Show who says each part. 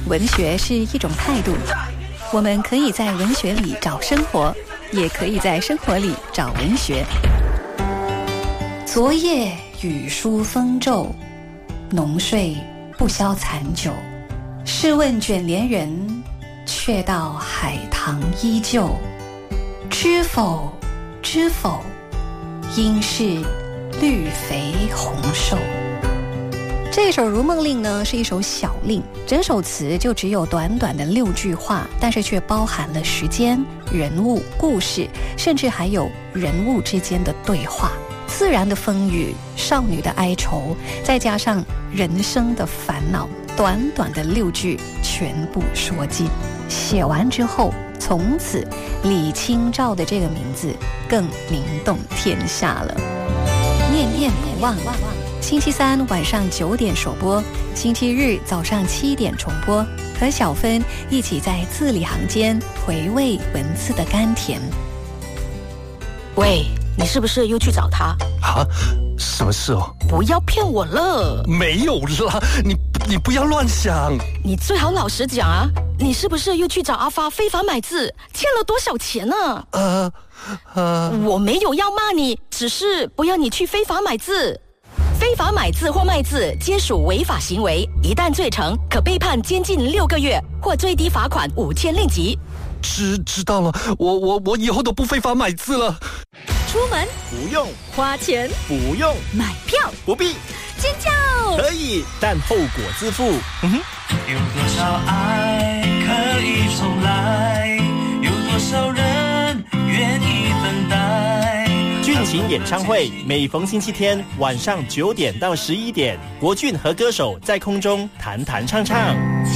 Speaker 1: 文学是一种态度，我们可以在文学里找生活，也可以在生活里找文学。昨夜雨疏风骤，浓睡不消残酒。试问卷帘人，却道海棠依旧。知否知否，应是绿肥红瘦。这首《如梦令》呢，是一首小令，整首词就只有短短的6句话，但是却包含了时间、人物、故事，甚至还有人物之间的对话。自然的风雨，少女的哀愁，再加上人生的烦恼，短短的6句全部说尽。写完之后，从此李清照的这个名字更名动天下了。念念不忘，星期三晚上9点首播，星期日早上7点重播，和小芬一起在字里行间回味文字的甘甜。
Speaker 2: 喂，你是不是又去找他
Speaker 3: 啊？什么事哦？
Speaker 2: 不要骗我了。
Speaker 3: 没有啦，你不要乱想。
Speaker 2: 你最好老实讲啊，你是不是又去找阿发非法买字，欠了多少钱呢？我没有要骂你，只是不要你去非法买字。非法买字或卖字皆属违法行为，一旦罪成，可被判监禁6个月或最低罚款5000令吉。
Speaker 3: 知道了，我以后都不非法买字了。
Speaker 4: 出门
Speaker 5: 不用，
Speaker 4: 花钱
Speaker 5: 不用，
Speaker 4: 买票
Speaker 5: 不必，
Speaker 4: 尖叫
Speaker 5: 可以，但后果自负。
Speaker 6: 有多少爱可以重来？有多少人愿意等待？
Speaker 5: 俊琴演唱会每逢星期天晚上9点到11点，国俊和歌手在空中弹弹唱唱。